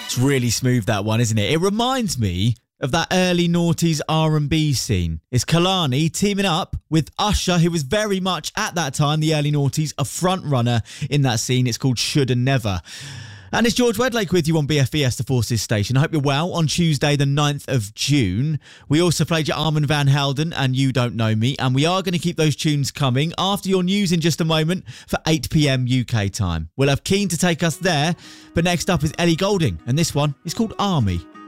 It's really smooth, that one, isn't it? It reminds me of that early noughties R&B scene. It's Kehlani teaming up with Usher, who was very much, at that time, the early noughties, a front runner in that scene. It's called Should and Never. And it's George Wedlake with you on BFBS, the Forces Station. I hope you're well. On Tuesday, the 9th of June, we also played your Armand Van Helden and You Don't Know Me. And we are going to keep those tunes coming after your news in just a moment for 8 p.m. UK time. We'll have Keen to take us there. But next up is Ellie Goulding. And this one is called Army.